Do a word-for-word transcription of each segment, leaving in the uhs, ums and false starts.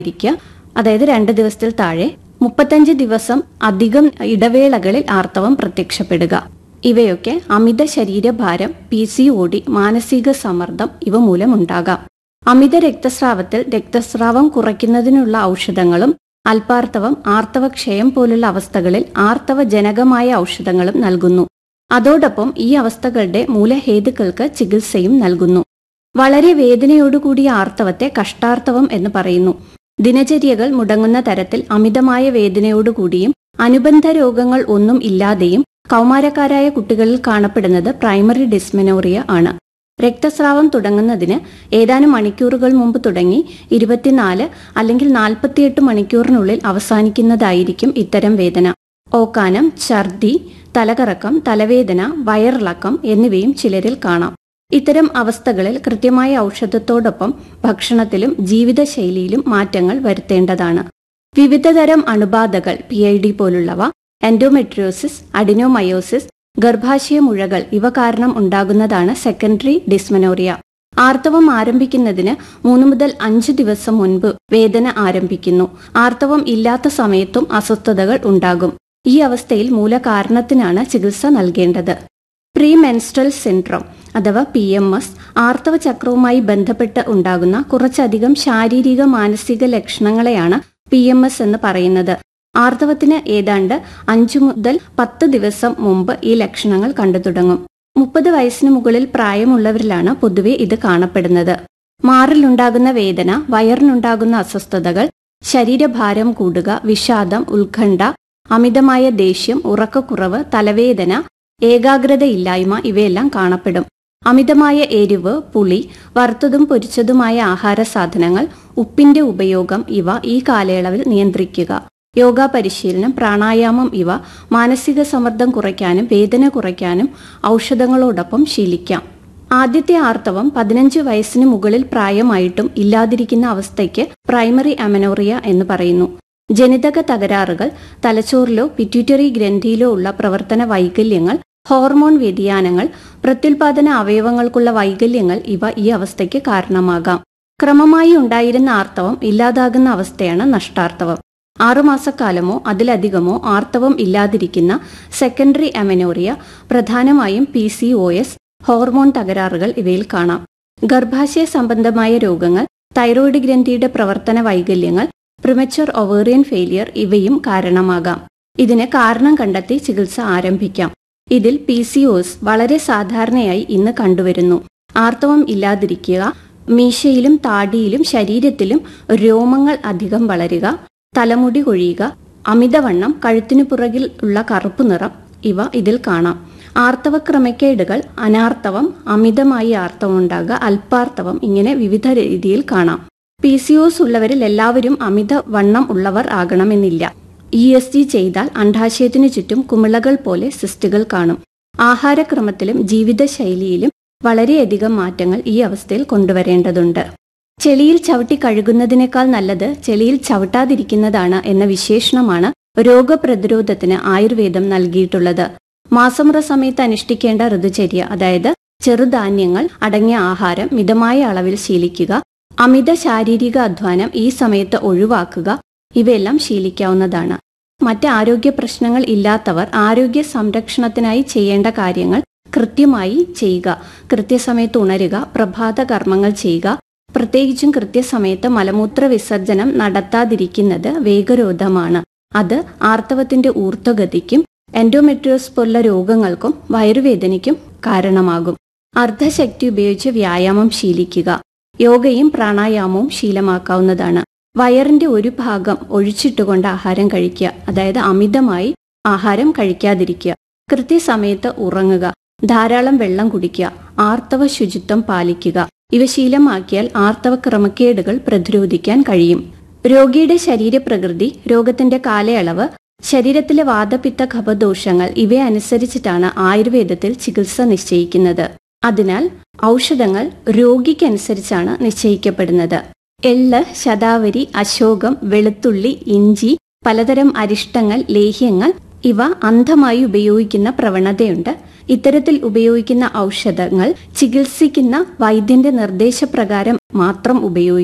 ഇരിക്കുക. അതായത് രണ്ട് ദിവസത്തിൽ താഴെ മുപ്പത്തഞ്ച് ദിവസം അധികം ഇടവേളകളിൽ ആർത്തവം പ്രത്യക്ഷപ്പെടുക. ഇവയൊക്കെ അമിത ശരീരഭാരം, പി സി ഒ ഡി, മാനസിക സമ്മർദ്ദം ഇവ മൂലമുണ്ടാകാം. അമിത രക്തസ്രാവത്തിൽ രക്തസ്രാവം കുറയ്ക്കുന്നതിനുള്ള ഔഷധങ്ങളും അല്പാർത്തവം, ആർത്തവക്ഷയം പോലുള്ള അവസ്ഥകളിൽ ആർത്തവജനകമായ ഔഷധങ്ങളും നൽകുന്നു. അതോടൊപ്പം ഈ അവസ്ഥകളുടെ മൂലഹേതുക്കൾക്ക് ചികിത്സയും നൽകുന്നു. വളരെ വേദനയോടുകൂടിയ ആർത്തവത്തെ കഷ്ടാർത്തവം എന്ന് പറയുന്നു. ദിനചര്യകൾ മുടങ്ങുന്ന തരത്തിൽ അമിതമായ വേദനയോടുകൂടിയും അനുബന്ധ രോഗങ്ങൾ ഒന്നും ഇല്ലാതെയും കൗമാരക്കാരായ കുട്ടികളിൽ കാണപ്പെടുന്നത് പ്രൈമറി ഡിസ്മെനോറിയ ആണ്. രക്തസ്രാവം തുടങ്ങുന്നതിന് ഏതാനും മണിക്കൂറുകൾ മുമ്പ് തുടങ്ങി ഇരുപത്തിനാല് അല്ലെങ്കിൽ നാൽപ്പത്തിയെട്ട് മണിക്കൂറിനുള്ളിൽ അവസാനിക്കുന്നതായിരിക്കും ഇത്തരം വേദന. ഓക്കാനം, ഛർദി, തലകറക്കം, തലവേദന, വയറിളക്കം എന്നിവയും ചിലരിൽ കാണാം. ഇത്തരം അവസ്ഥകളിൽ കൃത്യമായ ഔഷധത്തോടൊപ്പം ഭക്ഷണത്തിലും ജീവിതശൈലിയിലും മാറ്റങ്ങൾ വരുത്തേണ്ടതാണ്. വിവിധതരം അണുബാധകൾ, പി ഐ ഡി പോലുള്ളവ, എൻഡോമെട്രിയോസിസ്, അഡിനോമയോസിസ്, ഗർഭാശയ മുഴകൾ ഇവ കാരണം ഉണ്ടാകുന്നതാണ് സെക്കൻഡറി ഡിസ്മെനോറിയ. ആർത്തവം ആരംഭിക്കുന്നതിന് മൂന്ന് മുതൽ അഞ്ച് ദിവസം മുൻപ് വേദന ആരംഭിക്കുന്നു. ആർത്തവം ഇല്ലാത്ത സമയത്തും അസ്വസ്ഥതകൾ ഉണ്ടാകും. ഈ അവസ്ഥയിൽ മൂലകാരണത്തിനാണ് ചികിത്സ നൽകേണ്ടത്. പ്രീ മെൻസ്ട്രൽ സിൻഡ്രോം അഥവാ പി എം എസ് ആർത്തവ ചക്രവുമായി ബന്ധപ്പെട്ട് ഉണ്ടാകുന്ന കുറച്ചധികം ശാരീരിക മാനസിക ലക്ഷണങ്ങളെയാണ് പി എം എസ് എന്ന് പറയുന്നത്. ആർത്തവത്തിന് ഏതാണ്ട് അഞ്ചു മുതൽ പത്ത് ദിവസം മുമ്പ് ഈ ലക്ഷണങ്ങൾ കണ്ടു തുടങ്ങും. മുപ്പത് വയസ്സിന് മുകളിൽ പ്രായമുള്ളവരിലാണ് പൊതുവെ ഇത് കാണപ്പെടുന്നത്. മാറിലുണ്ടാകുന്ന വേദന, വയറിനുണ്ടാകുന്ന അസ്വസ്ഥതകൾ, ശരീരഭാരം കൂടുക, വിഷാദം, ഉത്കണ്ഠ, അമിതമായ ദേഷ്യം, ഉറക്കക്കുറവ്, തലവേദന, ഏകാഗ്രതയില്ലായ്മ ഇവയെല്ലാം കാണപ്പെടും. അമിതമായ എരിവ്, പുളി, വറുത്തതും പൊരിച്ചതുമായ ആഹാര സാധനങ്ങൾ, ഉപ്പിന്റെ ഉപയോഗം ഇവ ഈ കാലയളവിൽ നിയന്ത്രിക്കുക. യോഗ പരിശീലനം, പ്രാണായാമം ഇവ മാനസിക സമ്മർദ്ദം കുറയ്ക്കാനും വേദന കുറയ്ക്കാനും ഔഷധങ്ങളോടൊപ്പം ശീലിക്കാം. ആദ്യത്തെ ആർത്തവം പതിനഞ്ച് വയസ്സിന് മുകളിൽ പ്രായമായിട്ടും ഇല്ലാതിരിക്കുന്ന അവസ്ഥയ്ക്ക് പ്രൈമറി അമെനോറിയ എന്ന് പറയുന്നു. ജനിതക തകരാറുകൾ, തലച്ചോറിലോ പിറ്റ്യൂട്ടറി ഗ്രന്ഥിയിലോ ഉള്ള പ്രവർത്തന വൈകല്യങ്ങൾ, ഹോർമോൺ വ്യതിയാനങ്ങൾ, പ്രത്യുൽപാദന അവയവങ്ങൾക്കുള്ള വൈകല്യങ്ങൾ ഇവ ഈ അവസ്ഥയ്ക്ക് കാരണമാകാം. ക്രമമായി ഉണ്ടായിരുന്ന ആർത്തവം ഇല്ലാതാകുന്ന അവസ്ഥയാണ് നഷ്ടാർത്തവം. ആറുമാസക്കാലമോ അതിലധികമോ ആർത്തവം ഇല്ലാതിരിക്കുന്ന സെക്കൻഡറി അമെനോറിയ പ്രധാനമായും P C O S, hormone തകരാറുകൾ ഇവയിൽ കാണാം. ഗർഭാശയ സംബന്ധമായ രോഗങ്ങൾ, തൈറോയിഡ് ഗ്രന്ഥിയുടെ പ്രവർത്തന വൈകല്യങ്ങൾ, പ്രിമച്വർ ഒവേറിയൻ ഫെയിലിയർ ഇവയും കാരണമാകാം. ഇതിന് കാരണം കണ്ടെത്തി ചികിത്സ ആരംഭിക്കാം. ഇതിൽ പി സി ഒ എസ് വളരെ സാധാരണയായി ഇന്ന് കണ്ടുവരുന്നു. ആർത്തവം ഇല്ലാതിരിക്കുക, മീശയിലും താടിയിലും ശരീരത്തിലും രോമങ്ങൾ അധികം വളരുക, തലമുടി കൊഴിയുക, അമിതവണ്ണം, കഴുത്തിനു പുറകിൽ ഉള്ള കറുപ്പ് നിറം ഇവ ഇതിൽ കാണാം. ആർത്തവ ക്രമക്കേടുകൾ, അനാർത്തവം, അമിതമായി ആർത്തവം ഉണ്ടാകുക, അല്പാർത്തവം ഇങ്ങനെ വിവിധ രീതിയിൽ കാണാം. പി സി ഒ എസ് ഉള്ളവരിൽ എല്ലാവരും അമിത വണ്ണം ഉള്ളവർ ആകണമെന്നില്ല. ഇ എസ് ജി ചെയ്താൽ അണ്ഡാശയത്തിനു ചുറ്റും കുമിളകൾ പോലെ സിസ്റ്റുകൾ കാണും. ആഹാരക്രമത്തിലും ജീവിതശൈലിയിലും വളരെയധികം മാറ്റങ്ങൾ ഈ അവസ്ഥയിൽ കൊണ്ടുവരേണ്ടതുണ്ട്. ചെളിയിൽ ചവിട്ടി കഴുകുന്നതിനേക്കാൾ നല്ലത് ചെളിയിൽ ചവിട്ടാതിരിക്കുന്നതാണ് എന്ന വിശേഷണമാണ് രോഗപ്രതിരോധത്തിന് ആയുർവേദം നൽകിയിട്ടുള്ളത്. മാസമുറ സമയത്ത് അനുഷ്ഠിക്കേണ്ട ഋതുചര്യ, അതായത് ചെറുധാന്യങ്ങൾ അടങ്ങിയ ആഹാരം മിതമായ അളവിൽ ശീലിക്കുക, അമിത ശാരീരിക അധ്വാനം ഈ സമയത്ത് ഒഴിവാക്കുക ഇവയെല്ലാം ശീലിക്കാവുന്നതാണ്. മറ്റ് ആരോഗ്യ പ്രശ്നങ്ങൾ ഇല്ലാത്തവർ ആരോഗ്യ സംരക്ഷണത്തിനായി ചെയ്യേണ്ട കാര്യങ്ങൾ കൃത്യമായി ചെയ്യുക. കൃത്യസമയത്ത് ഉണരുക, പ്രഭാത കർമ്മങ്ങൾ ചെയ്യുക. പ്രത്യേകിച്ചും കൃത്യസമയത്ത് മലമൂത്ര വിസർജനം നടത്താതിരിക്കുന്നത് വേഗരോധമാണ്. അത് ആർത്തവത്തിന്റെ ഊർധ്വഗതിക്കും എൻഡോമെട്രിയോസ് പോലുള്ള രോഗങ്ങൾക്കും വയറുവേദനയ്ക്കും കാരണമാകും. അർദ്ധശക്തി ഉപയോഗിച്ച് വ്യായാമം ശീലിക്കുക. യോഗയും പ്രാണായാമവും ശീലമാക്കാവുന്നതാണ്. വയറിന്റെ ഒരു ഭാഗം ഒഴിച്ചിട്ടുകൊണ്ട് ആഹാരം കഴിക്കുക, അതായത് അമിതമായി ആഹാരം കഴിക്കാതിരിക്കുക. കൃത്യസമയത്ത് ഉറങ്ങുക, ധാരാളം വെള്ളം കുടിക്കുക, ആർത്തവ ശുചിത്വം പാലിക്കുക. ഇവ ശീലമാക്കിയാൽ ആർത്തവ ക്രമക്കേടുകൾ പ്രതിരോധിക്കാൻ കഴിയും. രോഗിയുടെ ശരീരപ്രകൃതി, രോഗത്തിന്റെ കാലയളവ്, ശരീരത്തിലെ വാതപിത്ത കഫദോഷങ്ങൾ ഇവയനുസരിച്ചിട്ടാണ് ആയുർവേദത്തിൽ ചികിത്സ നിശ്ചയിക്കുന്നത്. അതിനാൽ ഔഷധങ്ങൾ രോഗിക്കനുസരിച്ചാണ് നിശ്ചയിക്കപ്പെടുന്നത്. എള്ള്, ശതാവരി, അശോകം, വെളുത്തുള്ളി, ഇഞ്ചി, പലതരം അരിഷ്ടങ്ങൾ, ലേഹ്യങ്ങൾ ഇവ അന്ധമായി ഉപയോഗിക്കുന്ന പ്രവണതയുണ്ട്. ഇത്തരത്തിൽ ഉപയോഗിക്കുന്ന ഔഷധങ്ങൾ ചികിത്സിക്കുന്ന വൈദ്യന്റെ നിർദ്ദേശപ്രകാരം മാത്രം ഉപയോഗിക്കുക.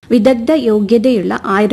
വിദഗ്ധ യോഗ്യതയുള്ള ആയുർവേദ